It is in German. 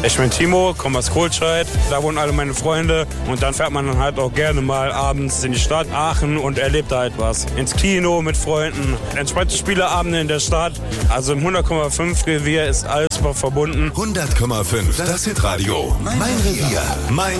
Ich bin Timo, komme aus Kohlscheid, da wohnen alle meine Freunde und dann fährt man dann halt auch gerne mal abends in die Stadt Aachen und erlebt da halt was. Ins Kino mit Freunden, entspannte Spieleabende in der Stadt, also im 100,5 Revier ist alles verbunden. 100,5, das Hitradio, mein Revier, mein